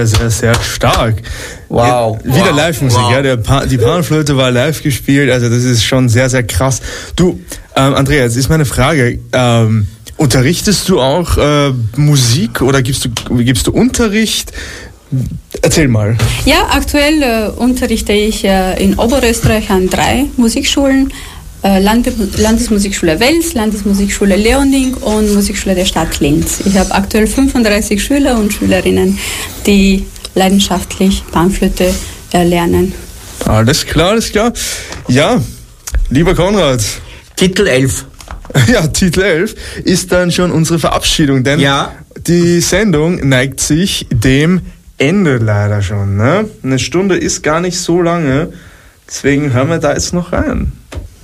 Sehr, sehr stark. Wow. Wieder Live-Musik, ja. Die Panflöte war live gespielt, also das ist schon sehr, sehr krass. Du, Andrea, jetzt ist meine Frage, unterrichtest du auch Musik oder gibst du Unterricht? Erzähl mal. Ja, aktuell unterrichte ich in Oberösterreich an 3 Musikschulen. Landesmusikschule Wels, Landesmusikschule Leoning und Musikschule der Stadt Linz. Ich habe aktuell 35 Schüler und Schülerinnen, die leidenschaftlich Panflöte lernen. Alles klar. Ja, lieber Konrad. Titel 11. Ja, Titel 11 ist dann schon unsere Verabschiedung, denn die Sendung neigt sich dem Ende leider schon. Ne? Eine Stunde ist gar nicht so lange, deswegen hören wir da jetzt noch rein.